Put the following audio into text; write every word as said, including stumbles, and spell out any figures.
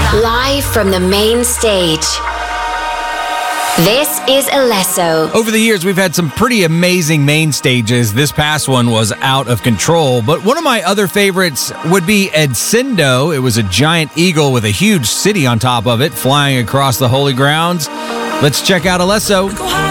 Live from the main stage. This is Alesso. Over the years, we've had some pretty amazing main stages. This past one was out of control, but one of my other favorites would be Edsindo. It was a giant eagle with a huge city on top of it, flying across the holy grounds. Let's check out Alesso.